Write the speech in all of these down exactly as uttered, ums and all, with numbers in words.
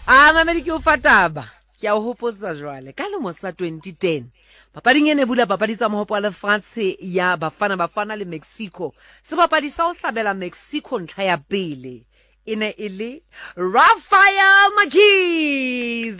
Ah, mamedi ke o fataba. Ke a o hopotsa jwale ka lemo sa twenty ten. Papading ene bula papadi tsa mohopo wa lefatshe ya Bafana Bafana le Mexico. Sebapadi sa o hlabela Mexico ntlha ya pele. Ene ele Rafael Machís.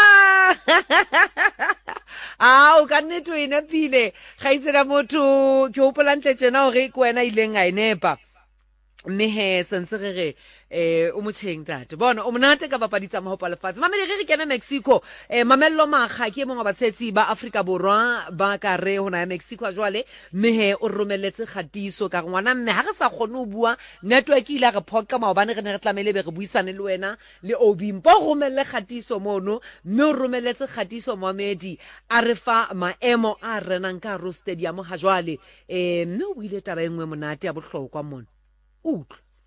Ah, o ka nne to ene pile. Ga itsela motho ke hopola ntle tsena hore ke wena ileng a inepa. Mme he sentse re re eh o motsheng tate bona o monate ka papadi tsa mahopa lefatshe mamedi re re kena Mexico eh mamello maga ke mongwe ba tshetsi ba Afrika Borwa ba ka re hona ya Mexico jwale mme he o romelletse khatiso ka ngwana mme ha re sa khone o bua network ile re phoqa maobane re ne re tlamele be re buisane le wena le Obimpo romelle khatiso mono mme o romelletse khatiso Mohamedi a re fa maemo a renang ka Ro Stadium ha jwale eh mme o ile taba engwe monate ya bohlokwa mona. Ouh.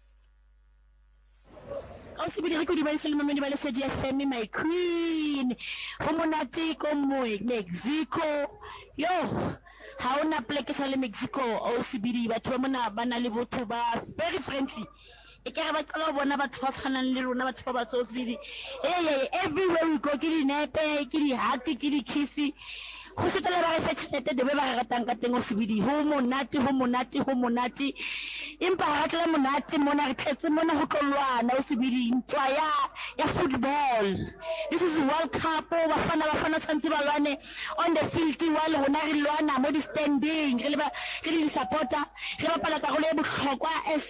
Also, we could even say, "Mamma, say F M, my queen, homonati como Mexico, yo." How na play kesale Mexico? Also, we but womana banali botuba very friendly. E ka ba tsala bona ba tshwanang le rona ba tshwa so sbidi. Eh, everywhere we go, ke di nepe, ke di hug, ke di kiss. Go se tla ba re fetshete de ba ga ratang ka teng o sibidi ho monate ho monate ho monate empa ha tla monate mona re tletse mona ho tlolwana o sibidi ntwa ya ya football. This is World Cup Bafana Bafana tshwantse ba lwane on the field while hona re lwana mo di standing re le ba re le supporter re ba pala ka go le bohlokwa as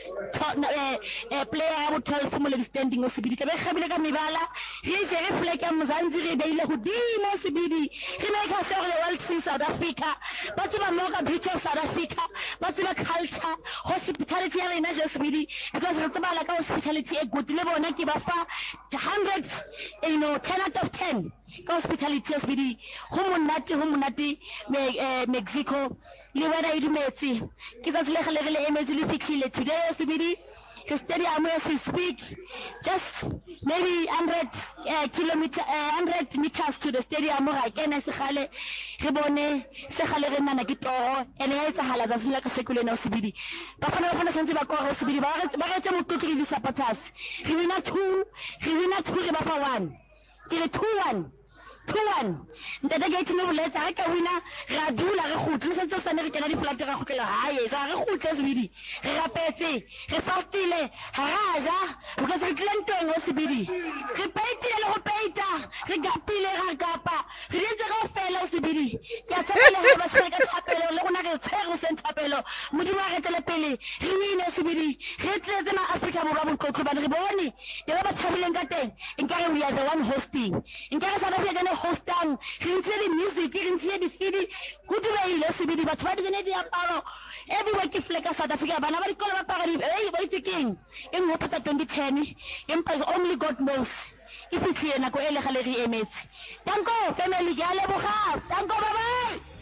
player ya bo twelve mo le standing o sibidi tla be khabile ka mebala re je re fleck ya Mzanzi re beile hodimo o sibidi re ne ka sore world in South Africa, but if I'm not a beauty of South Africa, but if a culture, hospitality and energy, because it's about like hospitality, a good level, and give a hundreds, you know, ten out of ten. Hospitality, hospitality, homonati, homonati, Mexico, you were a Messi, give us a little amazing today, Sibidi. The stadium as we speak, just maybe hundred uh, kilometer, uh, hundred meters to the stadium. I can say, "Hale, hebone, se hale re mana kitoro." And I say, "Hale, that's like a secular no sibidi." But for now, for now, since we are going to sibidi, but but it's a mutu kiri supporters. He will not two, he will not two, he will for one. He two one. Tuan, ntate ke tsene boletsa ha ka wina ra dula re khutlo sentse sa ne re kena di flat ra khokela hae sa re khutlo sebidi re rapetse re fastile ha raja because re tlentong o sebidi re peitile le go peita re gapile ra gapa re ditse go fela o sebidi ke a tsela le ba se ka thapelo le gona re tshwere se thapelo modimo a re tele pele re wine o sebidi re tletse ma Africa mo ba botlhokwa ba re bone e ba tshabileng ka teng nkare we are the one hosting nkare sa ba ke hosting re the music re ntse di city go dira ile sebedi batho ba dine di aparo everywhere ke fleka South Africa bana ba di kola ba pagadi eh ba itsekeng e mo phatsa twenty ten empa only God knows if it's here na go ele gale re emetse tanko family ke a leboga tanko bye bye.